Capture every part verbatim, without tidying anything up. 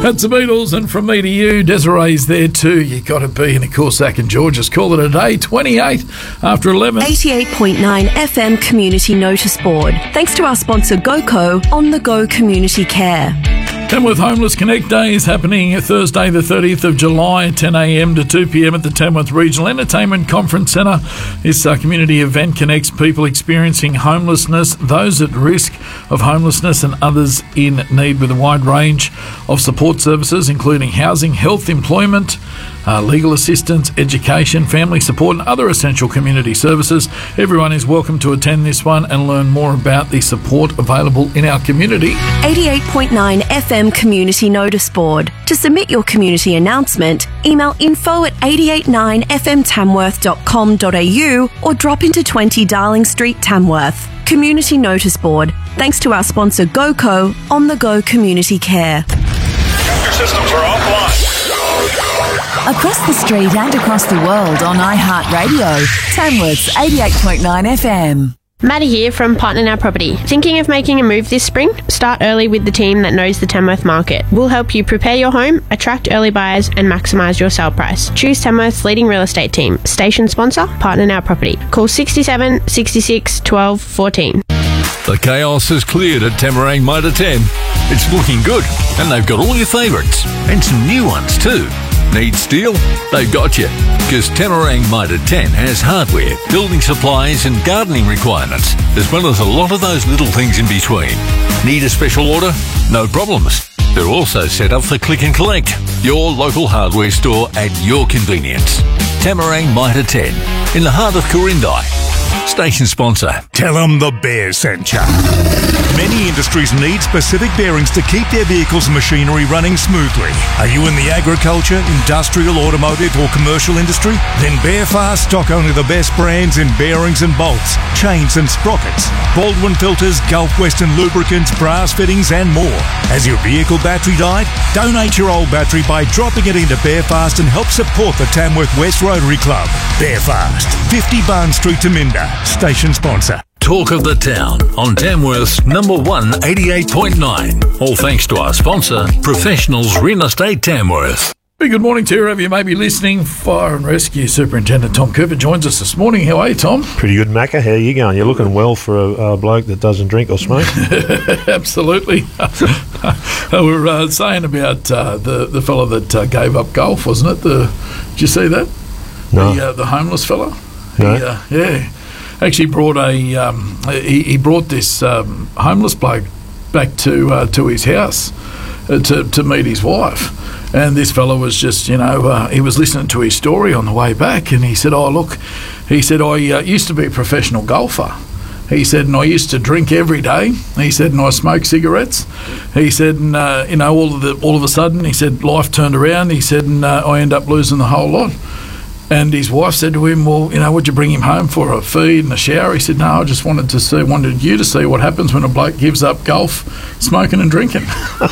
That's the Beatles, and from me to you, Desiree's there too. You got to be, and of course, Zach and George just call it a day. twenty-eight after eleven. eighty-eight point nine F M Community Notice Board. Thanks to our sponsor GoCo on the Go Community Care. Tamworth Homeless Connect Day is happening Thursday the thirtieth of July, ten a m to two p m at the Tamworth Regional Entertainment Conference Centre. This uh, community event connects people experiencing homelessness, those at risk of homelessness and others in need with a wide range of support services, including housing, health, employment, uh, legal assistance, education, family support and other essential community services. Everyone is welcome to attend this one and learn more about the support available in our community. eighty-eight point nine F M Community Notice Board. To submit your community announcement, email info at eight eight nine f m tamworth dot com dot a u or drop into twenty Darling Street, Tamworth. Community Notice Board. Thanks to our sponsor GoCo on the Go Community Care. Your systems are offline. Across the street and across the world on iHeartRadio. Tamworth's eighty-eight point nine F M. Maddie here from Partner Now Property. Thinking of making a move this spring? Start early with the team that knows the Tamworth market. We'll help you prepare your home, attract early buyers and maximise your sale price. Choose Tamworth's leading real estate team. Station sponsor, Partner Now Property. Call sixty-seven, sixty-six, twelve, fourteen. The chaos has cleared at Tamarang Motor ten. It's looking good, and they've got all your favourites, and some new ones too. Need steel? They've got you. Because Tamarang Motor ten has hardware, building supplies and gardening requirements, as well as a lot of those little things in between. Need a special order? No problems. They're also set up for click and collect. Your local hardware store at your convenience. Tamarang Motor ten, in the heart of Corindai. Station sponsor. Tell them the bear sent ya. Many industries need specific bearings to keep their vehicles and machinery running smoothly. Are you in the agriculture, industrial, automotive or commercial industry? Then Bearfast stock only the best brands in bearings and bolts, chains and sprockets, Baldwin filters, Gulf Western lubricants, brass fittings and more. Has your vehicle battery died? Donate your old battery by dropping it into Bearfast and help support the Tamworth West Rotary Club. Bearfast, fifty Barn Street to Minda. Station sponsor. Talk of the town on Tamworth's number one eighty-eight point nine. All thanks to our sponsor, Professionals Real Estate Tamworth. Hey, good morning to whoever you may be listening. Fire and Rescue Superintendent Tom Cooper joins us this morning. How are you, Tom? Pretty good, Macca. How are you going? You're looking well for a, a bloke that doesn't drink or smoke. Absolutely. we were uh, saying about uh, the, the fellow that uh, gave up golf, wasn't it? The, did you see that? No. The, uh, the homeless fella? No. He, uh, yeah. Actually brought a um, he, he brought this um, homeless bloke back to uh, to his house uh, to to meet his wife, and this fellow was just you know uh, he was listening to his story on the way back, and he said, "Oh look," he said, "I uh, used to be a professional golfer." He said, and I used to drink every day. He said, and I smoked cigarettes. He said, and uh, you know all of the all of a sudden, he said, life turned around. He said, and uh, I ended up losing the whole lot. And his wife said to him, well, you know, would you bring him home for a feed and a shower? He said, no, I just wanted to see, wanted you to see what happens when a bloke gives up golf, smoking and drinking.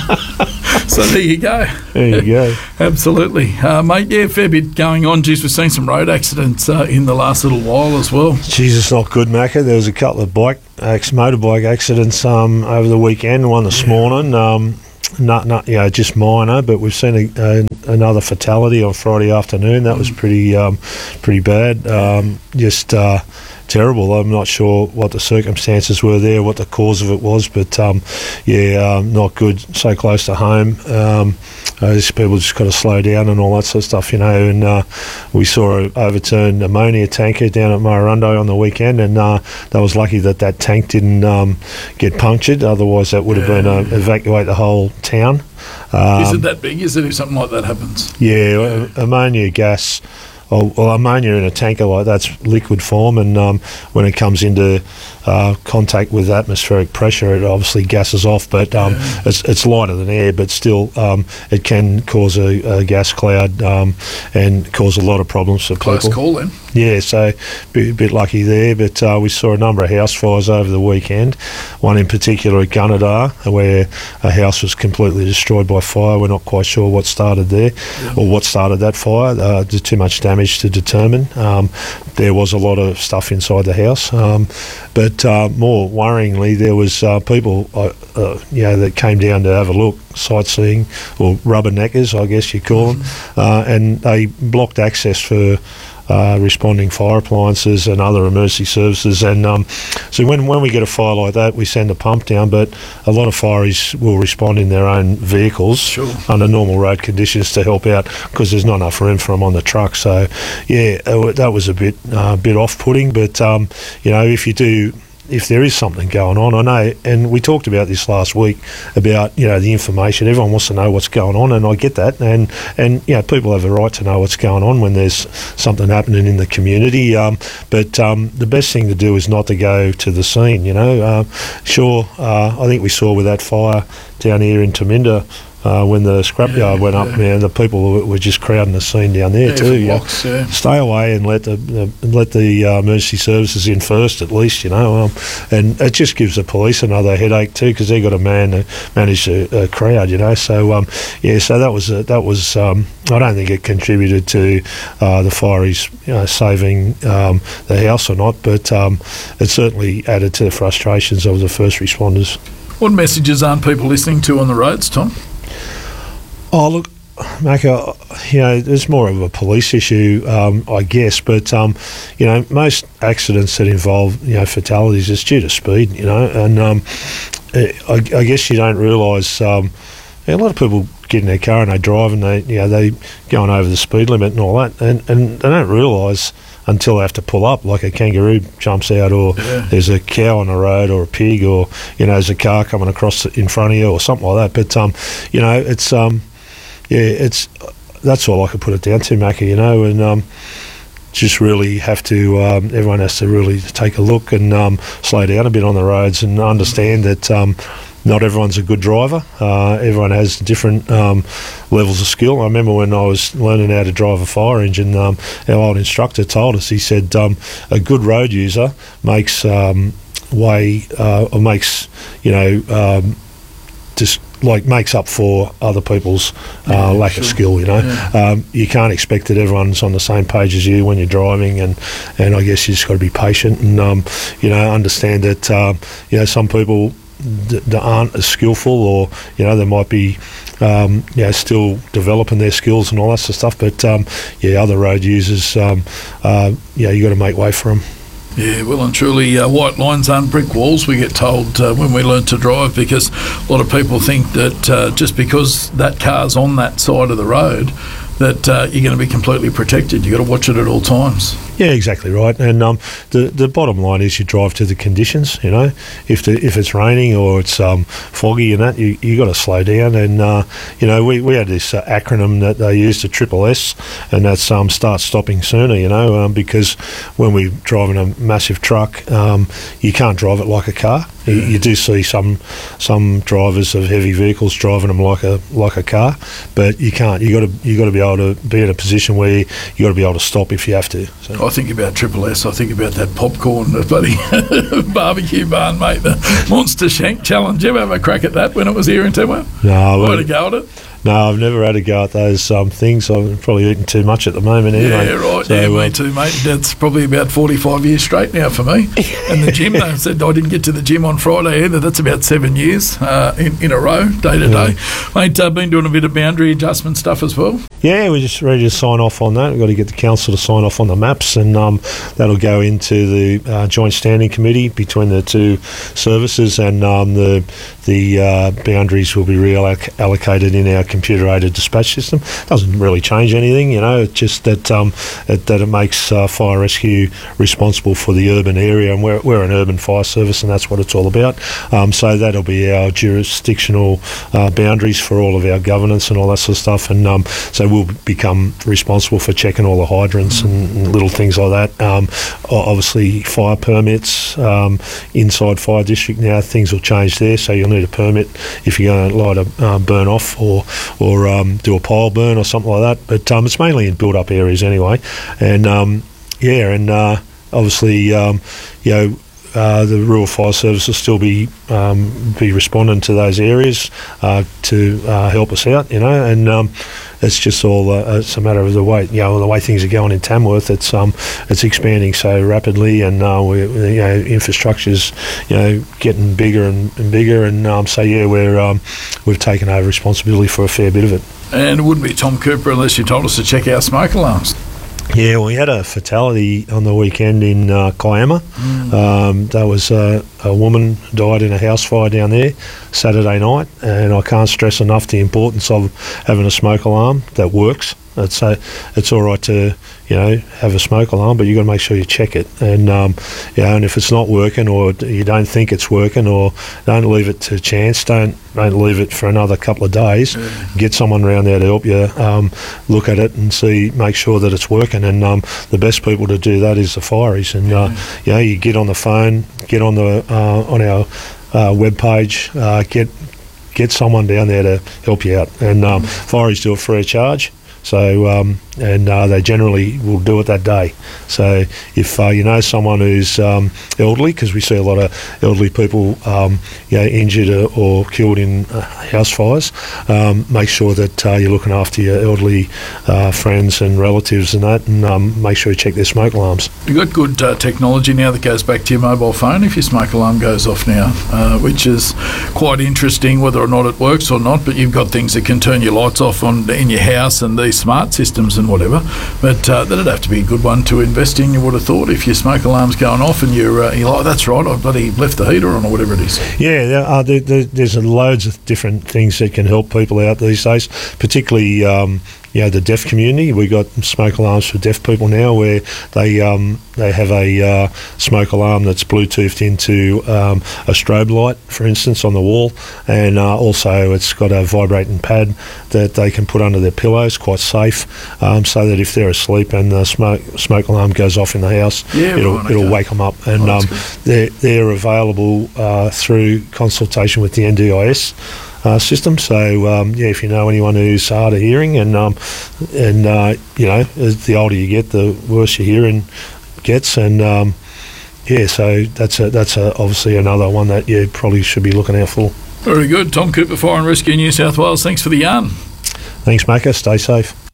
So there you go. There you go. Absolutely. Uh, mate, yeah, fair bit going on. Geez, we've seen some road accidents uh, in the last little while as well. Jesus, not good, Macca. There was a couple of bike, ex- motorbike accidents um, over the weekend, one this yeah. morning. Um, Not, not, you know, just minor, but we've seen a, a, another fatality on Friday afternoon. That was pretty, um, pretty bad. Um, just uh, terrible. I'm not sure what the circumstances were there, what the cause of it was, but um, yeah, um, not good. So close to home. Um, uh, these people just got to slow down and all that sort of stuff, you know. And uh, we saw an overturned ammonia tanker down at Murrurundi on the weekend, and uh, that was lucky that that tank didn't um, get punctured. Otherwise, that would have been uh, evacuate the whole town. Um, is it that big? Is it if something like that happens? Yeah, ammonia gas. Well, well, ammonia in a tanker like that's liquid form, and um, when it comes into uh, contact with atmospheric pressure, it obviously gases off. But um, yeah. it's, it's lighter than air, but still, um, it can cause a, a gas cloud um, and cause a lot of problems for Close people. Close call then. Yeah, so a bit lucky there, but uh, we saw a number of house fires over the weekend. One in particular at Gunnedah, where a house was completely destroyed by fire. We're not quite sure what started there yeah. or what started that fire. Uh, there's too much damage damage to determine. Um, there was a lot of stuff inside the house, um, but uh, more worryingly, there was uh, people, uh, uh, you know, that came down to have a look, sightseeing, or rubberneckers, I guess you call them, uh, and they blocked access for Uh, responding fire appliances and other emergency services. And um, so when, when we get a fire like that, we send a pump down, but a lot of fireys will respond in their own vehicles sure. under normal road conditions to help out, because there's not enough room for them on the truck. So yeah, that was a bit uh, bit off-putting, but um, you know, if you do if there is something going on, I know, and we talked about this last week about, you know, the information. Everyone wants to know what's going on, and I get that, and and you know, people have a right to know what's going on when there's something happening in the community. Um, but um, the best thing to do is not to go to the scene. You know, uh, sure. Uh, I think we saw with that fire down here in Taminda. Uh, when the scrapyard yeah, went up, yeah. man, the people were just crowding the scene down there yeah, too. Yeah. Blocks, yeah. Stay away and let the, the let the uh, emergency services in first, at least, you know. Um, and it just gives the police another headache too, because they've got a man to manage a, a crowd, you know. So um, yeah, so that was a, that was. Um, I don't think it contributed to uh, the fireys, you know, saving um, the house or not, but um, it certainly added to the frustrations of the first responders. What messages aren't people listening to on the roads, Tom? Oh, look, Macca, you know, it's more of a police issue, um, I guess, but, um, you know, most accidents that involve, you know, fatalities is due to speed, you know, and um, I, I guess you don't realise, um, a lot of people get in their car and they drive and they, you know, they going over the speed limit and all that, and, and they don't realise until they have to pull up, like a kangaroo jumps out, or yeah. there's a cow on the road, or a pig, or, you know, there's a car coming across in front of you, or something like that. But, um, you know, it's... Um, Yeah, it's that's all I could put it down to, Macca, you know, and um, just really have to, um, everyone has to really take a look and um, slow down a bit on the roads and understand that um, not everyone's a good driver. Uh, everyone has different um, levels of skill. I remember when I was learning how to drive a fire engine, um, our old instructor told us, he said, um, a good road user makes um, way, uh, or makes, you know, um, just like makes up for other people's uh, yeah, lack sure. of skill, you know. Yeah. Um, you can't expect that everyone's on the same page as you when you're driving, and, and I guess you just got to be patient and, um, you know, understand that, uh, you know, some people d- d- aren't as skillful, or, you know, they might be, um, you know, still developing their skills and all that sort of stuff, but, um, yeah, other road users, um, uh, yeah, you got to make way for them. Yeah, well and truly, uh, white lines aren't brick walls, we get told uh, when we learn to drive, because a lot of people think that uh, just because that car's on that side of the road, that uh, you're going to be completely protected. You've got to watch it at all times. Yeah, exactly right. And um, the the bottom line is you drive to the conditions. You know, if the, if it's raining or it's um, foggy and that, you you got to slow down. And uh, you know, we, we had this uh, acronym that they used, the triple S, and that's um, start stopping sooner. You know, um, because when we're driving a massive truck, um, you can't drive it like a car. You, you do see some some drivers of heavy vehicles driving them like a like a car, but you can't. You got to you got to be able to be in a position where you got to be able to stop if you have to. So. I think about Triple S. I think about that popcorn, the bloody barbecue barn, mate. The Monster Shank Challenge. Did you ever have a crack at that when it was here in Tamworth? No, I had a go at it. No, I've never had a go at those um, things. I'm probably eating too much at the moment anyway. Yeah, right. So, yeah, me uh, too, mate. That's probably about forty-five years straight now for me. And the gym, they said I didn't get to the gym on Friday either. That's about seven years uh, in, in a row, day to day. Mate, uh, been doing a bit of boundary adjustment stuff as well. Yeah, we're just ready to sign off on that. We've got to get the council to sign off on the maps, and um, that'll go into the uh, joint standing committee between the two services, and um, the the uh, boundaries will be reallocated in our computer-aided dispatch system. Doesn't really change anything, you know. It's just that um, it, that it makes uh, fire rescue responsible for the urban area, and we're we're an urban fire service, and that's what it's all about. Um, so that'll be our jurisdictional uh, boundaries for all of our governance and all that sort of stuff, and um, so we'll become responsible for checking all the hydrants and, and little things like that. Um, obviously, fire permits um, inside fire district now, things will change there, so you'll need a permit if you're going to light a uh, burn off or or um, do a pile burn or something like that. But um, it's mainly in built-up areas anyway, and um, yeah, and uh, obviously, um, you know. uh, the Rural Fire Service will still be um, be responding to those areas uh, to uh, help us out, you know, and um, it's just all uh, it's a matter of the way, you know, the way things are going in Tamworth. It's um it's expanding so rapidly, and uh, we, you know, infrastructure's, you know, getting bigger and, and bigger, and um, so yeah, we're um, we've taken over responsibility for a fair bit of it. And it wouldn't be Tom Cooper unless you told us to check our smoke alarms. Yeah, we had a fatality on the weekend in uh, Kiama. Mm. Um, that was uh, a woman died in a house fire down there Saturday night, and I can't stress enough the importance of having a smoke alarm that works. It's uh, it's all right to, you know, have a smoke alarm, but you've got to make sure you check it. And um, you know, and if it's not working, or you don't think it's working, or don't leave it to chance. Don't don't leave it for another couple of days. Yeah. Get someone around there to help you um, look at it and see, make sure that it's working. And um, the best people to do that is the fireys. And uh, yeah. you know, you get on the phone, get on the uh, on our uh, webpage, uh, get get someone down there to help you out. And um, mm. fireys do it free of charge. So, um, and uh, they generally will do it that day. So if uh, you know someone who's um, elderly, because we see a lot of elderly people um, you know, injured or, or killed in uh, house fires, um, make sure that uh, you're looking after your elderly uh, friends and relatives and that, and um, make sure you check their smoke alarms. You've got good uh, technology now that goes back to your mobile phone if your smoke alarm goes off now, uh, which is quite interesting whether or not it works or not, but you've got things that can turn your lights off on in your house and these smart systems and whatever, but uh, that'd have to be a good one to invest in, you would have thought, if your smoke alarm's going off and you're, uh, you're like, that's right, I've bloody left the heater on, or whatever it is. Yeah, there are, there, there, there's loads of different things that can help people out these days, particularly um, you know, the deaf community. We've got smoke alarms for deaf people now, where they um, they have a uh, smoke alarm that's Bluetoothed into um, a strobe light, for instance, on the wall, and uh, also it's got a vibrating pad that they can put under their pillows, quite safe, um, so that if they're asleep and the smoke smoke alarm goes off in the house, yeah, it'll right, it'll okay. wake them up. And oh, um, they're they're available uh, through consultation with the N D I S. Uh, system. So um, yeah, if you know anyone who's hard of hearing, and um, and uh, you know, the older you get, the worse your hearing gets, and um, yeah, so that's a, that's a, obviously another one that you probably should be looking out for. Very good. Tom Cooper, Fire and Rescue New South Wales. Thanks for the yarn. Thanks, Macca. Stay safe.